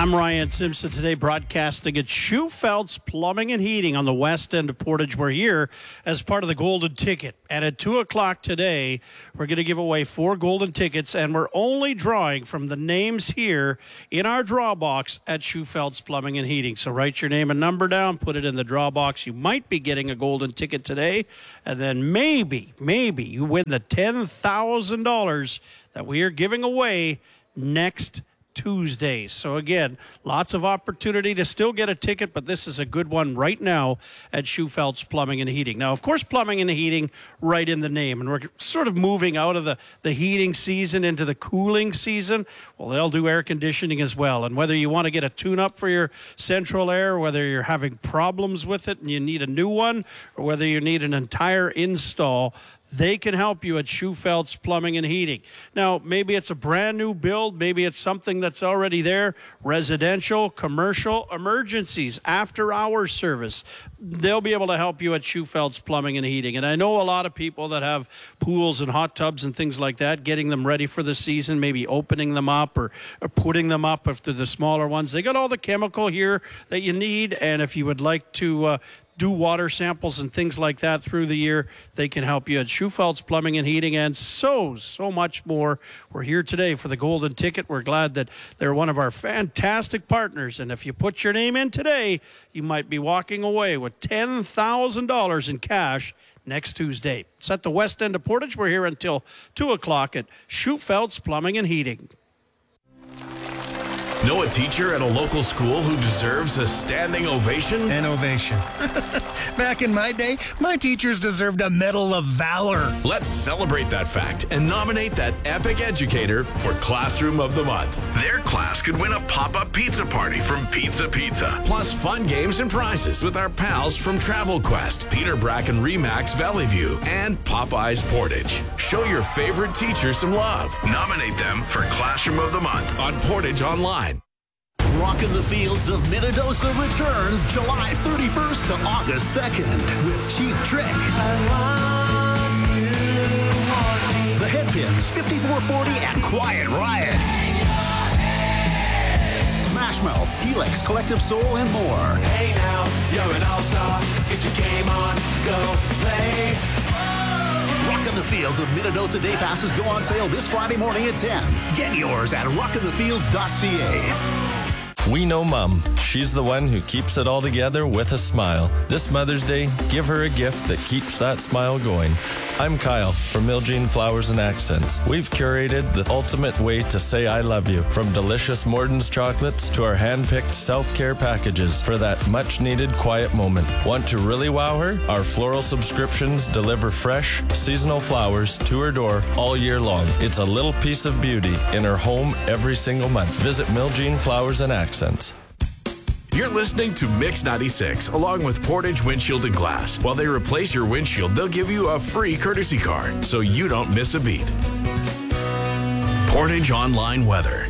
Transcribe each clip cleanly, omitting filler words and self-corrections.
I'm Ryan Simpson today, broadcasting at Schufeld's Plumbing and Heating on the west end of Portage. We're here as part of the Golden Ticket. And at 2 o'clock today, we're going to give away 4 golden tickets, and we're only drawing from the names here in our draw box at Schufeld's Plumbing and Heating. So write your name and number down, put it in the draw box. You might be getting a golden ticket today, and then maybe you win the $10,000 that we are giving away next Tuesday. So again, lots of opportunity to still get a ticket, but this is a good one right now at Schufeld's Plumbing and Heating. Now, of course, plumbing and heating right in the name, and we're sort of moving out of the heating season into the cooling season. Well, they'll do air conditioning as well, and whether you want to get a tune-up for your central air, whether you're having problems with it and you need a new one, or whether you need an entire install, they can help you at Schufeld's Plumbing and Heating. Now, maybe it's a brand new build. Maybe it's something that's already there. Residential, commercial, emergencies, after-hours service. They'll be able to help you at Schufeld's Plumbing and Heating. And I know a lot of people that have pools and hot tubs and things like that, getting them ready for the season, maybe opening them up or putting them up if they're the smaller ones. They got all the chemical here that you need. And if you would like to do water samples and things like that through the year, they can help you at Schufeld's Plumbing and Heating, and so much more. We're here today for the Golden Ticket. We're glad that they're one of our fantastic partners, and if you put your name in today, you might be walking away with $10,000 in cash next Tuesday. It's at the west end of Portage. We're here until 2 o'clock at Schufeld's Plumbing and Heating. Know a teacher at a local school who deserves a standing ovation? An ovation. Back in my day, my teachers deserved a Medal of Valor. Let's celebrate that fact and nominate that epic educator for Classroom of the Month. Their class could win a pop-up pizza party from Pizza Pizza, plus fun games and prizes with our pals from Travel Quest, Peter Bracken Remax Valley View, and Popeyes Portage. Show your favorite teacher some love. Nominate them for Classroom of the Month on Portage Online. Rockin' the Fields of Minnedosa returns July 31st to August 2nd with Cheap Trick, The Headpins, 5440, and Quiet Riot. Smash Mouth, Helix, Collective Soul, and more. Hey now, you're an all-star. Get your game on, go play. Rockin' the Fields of Minnedosa Day Passes go on sale this Friday morning at 10. Get yours at rockinthefields.ca. We know Mom. She's the one who keeps it all together with a smile. This Mother's Day, give her a gift that keeps that smile going. I'm Kyle from Miljean Flowers and Accents. We've curated the ultimate way to say I love you, from delicious Morton's chocolates to our hand-picked self-care packages for that much-needed quiet moment. Want to really wow her? Our floral subscriptions deliver fresh, seasonal flowers to her door all year long. It's a little piece of beauty in her home every single month. Visit Miljean Flowers and Accents. You're listening to Mix 96 along with Portage Windshield and Glass. While they replace your windshield, they'll give you a free courtesy car so you don't miss a beat. Portage Online Weather.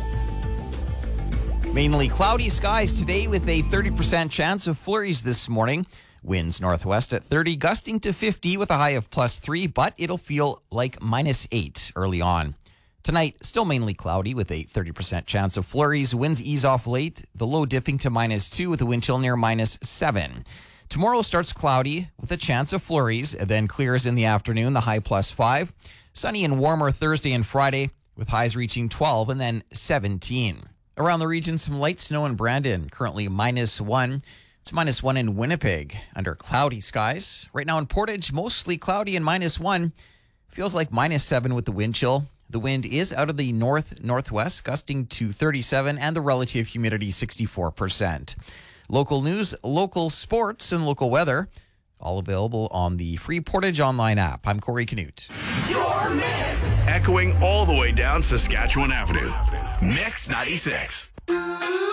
Mainly cloudy skies today with a 30% chance of flurries this morning. Winds northwest at 30, gusting to 50 with a high of +3, but it'll feel like -8 early on. Tonight, still mainly cloudy with a 30% chance of flurries. Winds ease off late, the low dipping to -2 with a wind chill near -7. Tomorrow starts cloudy with a chance of flurries, then clears in the afternoon, the high +5. Sunny and warmer Thursday and Friday with highs reaching 12 and then 17. Around the region, some light snow in Brandon, currently -1. It's -1 in Winnipeg under cloudy skies. Right now in Portage, mostly cloudy and -1. Feels like -7 with the wind chill. The wind is out of the north-northwest, gusting to 37, and the relative humidity 64%. Local news, local sports, and local weather, all available on the free Portage Online app. I'm Corey Canute. Your Mix! Echoing all the way down Saskatchewan Avenue. Mix 96.